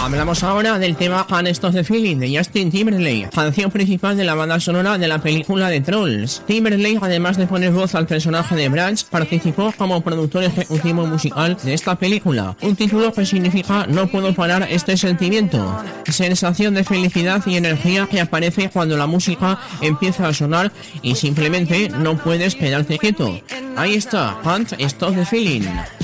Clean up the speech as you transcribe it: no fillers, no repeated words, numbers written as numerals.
Hablamos ahora del tema Can't Stop the Feeling de Justin Timberlake, canción principal de la banda sonora de la película de Trolls. Timberlake, además de poner voz al personaje de Branch, participó como productor ejecutivo musical de esta película, un título que significa no puedo parar este sentimiento, sensación de felicidad y energía que aparece cuando la música empieza a sonar y simplemente no puedes quedarte quieto. Ahí está, Can't Stop the Feeling.